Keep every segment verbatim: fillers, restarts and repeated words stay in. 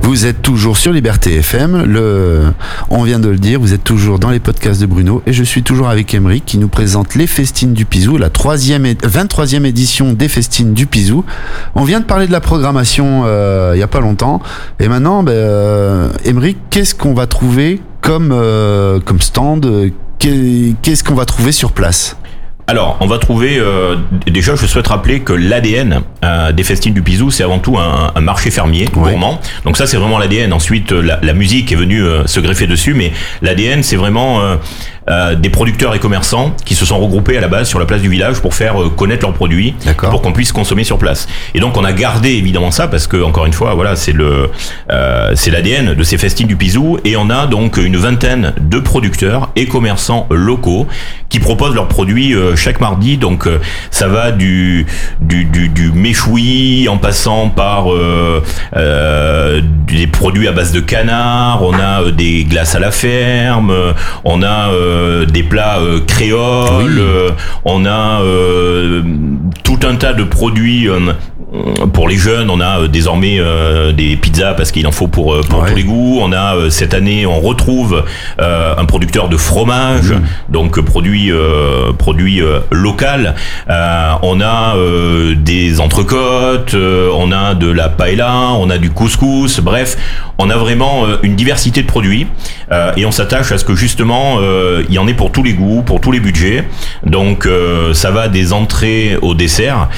Vous êtes toujours sur Liberté F M, le... on vient de le dire, vous êtes toujours dans les podcasts de Bruno et je suis toujours avec Aymeric qui nous présente les Festines du Pisou, la troisième et... vingt-troisième édition des Festines du Pisou. On vient de parler de la programmation euh, il n'y a pas longtemps et maintenant, ben, euh, Aymeric, qu'est-ce qu'on va trouver comme, euh, comme stand, qu'est-ce qu'on va trouver sur place ? Alors, on va trouver, euh, déjà je souhaite rappeler que l'A D N euh, des Festines du Pisou, c'est avant tout un, un marché fermier, ouais. gourmand. Donc ça c'est vraiment l'A D N. Ensuite la, la musique est venue euh, se greffer dessus, mais l'A D N c'est vraiment euh, euh, des producteurs et commerçants qui se sont regroupés à la base sur la place du village pour faire euh, connaître leurs produits, pour qu'on puisse consommer sur place. Et donc on a gardé évidemment ça parce que encore une fois voilà c'est le euh, c'est l'A D N de ces Festines du Pisou et on a donc une vingtaine de producteurs et commerçants locaux qui proposent leurs produits euh, chaque mardi. Donc euh, ça va du du du, du méchoui en passant par euh, euh, des produits à base de canard, on a euh, des glaces à la ferme, on a euh, des plats euh, créoles, oui. euh, on a euh, tout un tas de produits euh, pour les jeunes. On a euh, désormais euh, des pizzas parce qu'il en faut pour, pour ouais. tous les goûts. On a euh, cette année on retrouve euh, un producteur de fromage, mmh. donc produit euh, produit euh, local. Euh, on a euh, des entrecôtes, euh, on a de la paella, on a du couscous. Bref, on a vraiment euh, une diversité de produits euh, et on s'attache à ce que justement euh, il y en ait pour tous les goûts, pour tous les budgets. Donc euh, ça va des entrées au dessert.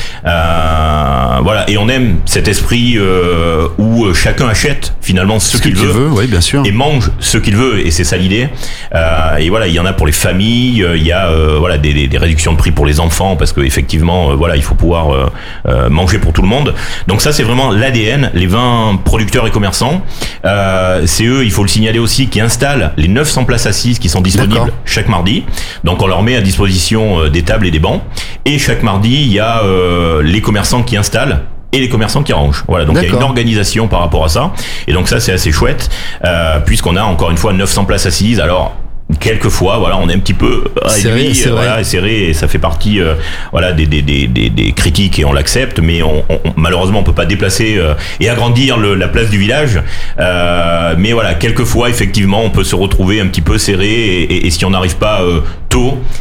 Euh, voilà, et on aime cet esprit euh, où chacun achète finalement ce, ce qu'il, qu'il veut, veut oui, bien sûr. et mange ce qu'il veut, et c'est ça l'idée. Euh, et voilà, il y en a pour les familles, il y a euh, voilà des, des, des réductions de prix pour les enfants parce que effectivement, euh, voilà, il faut pouvoir euh, euh, manger pour tout le monde. Donc ça, c'est vraiment l'A D N, les vingt producteurs et commerçants. Euh, c'est eux, il faut le signaler aussi, qui installent les neuf cents places assises qui sont disponibles D'accord. chaque mardi. Donc on leur met à disposition euh, des tables et des bancs. Et chaque mardi, il y a euh, les commerçants qui installent et les commerçants qui rangent. Voilà, donc D'accord. il y a une organisation par rapport à ça. Et donc ça, c'est assez chouette, euh, puisqu'on a encore une fois neuf cents places assises. Alors, quelquefois, voilà, on est un petit peu réduit, serré, euh, voilà, serré, et ça fait partie, euh, voilà, des, des, des, des, des critiques et on l'accepte, mais on, on, malheureusement, on peut pas déplacer euh, et agrandir le, la place du village. Euh, mais voilà, quelquefois, effectivement, on peut se retrouver un petit peu serré et, et, et si on n'arrive pas euh, tôt,